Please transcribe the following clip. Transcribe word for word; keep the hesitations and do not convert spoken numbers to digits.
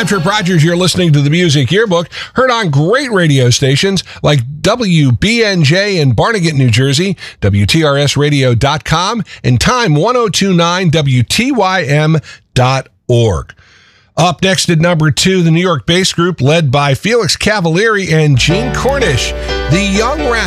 I'm Trip Rogers. You're listening to the Music Yearbook, heard on great radio stations like W B N J in Barnegat, New Jersey, W T R S radio dot com, and Time ten twenty-nine W T Y M dot org. Up next at number two, the New York bass group led by Felix Cavaliere and Gene Cornish, The Young Rascals.